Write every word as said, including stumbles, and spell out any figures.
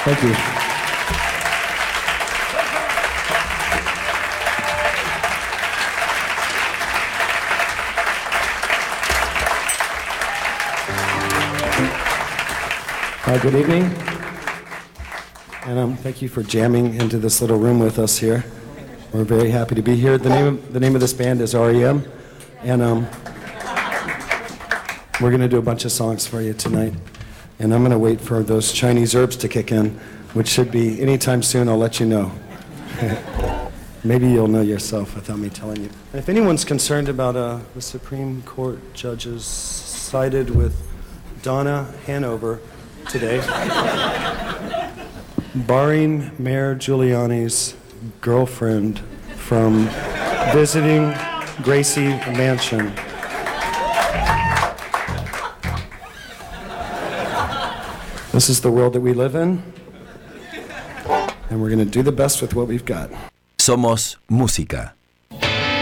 Thank you. Uh, good evening, and um, thank you for jamming into this little room with us here. We're very happy to be here. The name of, the name of this band is R E M, and um, we're going to do a bunch of songs for you tonight. And I'm going to wait for those Chinese herbs to kick in, which should be anytime soon. I'll let you know. Maybe you'll know yourself without me telling you. And if anyone's concerned about uh, the Supreme Court judges sided with Donna Hanover today, barring Mayor Giuliani's girlfriend from visiting Gracie Mansion. This is the world that we live in, and we're going to do the best with what we've got. Somos música.